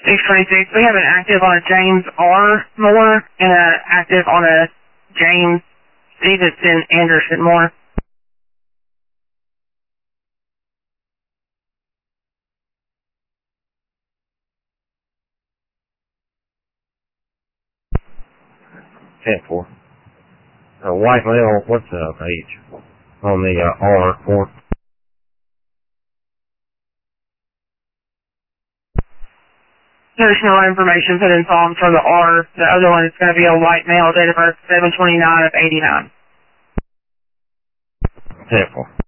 626. We have an active on a James R. Moore and an active on a James Stevenson Anderson Moore. For white male, what's the age on the R4? There's no information put in Psalm for the R. The other one is going to be a white male, date of birth 7/29/89. 10-4.